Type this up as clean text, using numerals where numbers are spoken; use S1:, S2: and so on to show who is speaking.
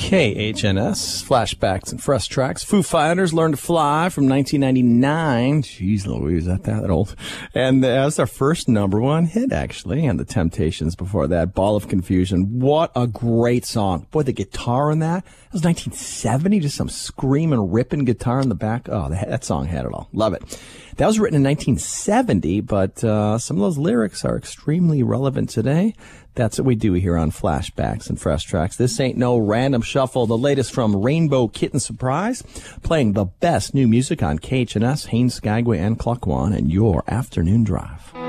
S1: KHNS, Flashbacks and Fresh Tracks. Foo Fighters, Learn to Fly from 1999. Jeez Louise, is that old? And that was our first number one hit, actually. And the Temptations before that, Ball of Confusion. What a great song. Boy, the guitar in that. That was 1970, just some screaming, ripping guitar in the back. Oh, that song had it all. Love it. That was written in 1970, but some of those lyrics are extremely relevant today. That's what we do here on Flashbacks and Fresh Tracks. This ain't no random shuffle. The latest from Rainbow Kitten Surprise, playing the best new music on KHNS, Haines Skagway, and Cluck One, and your afternoon drive.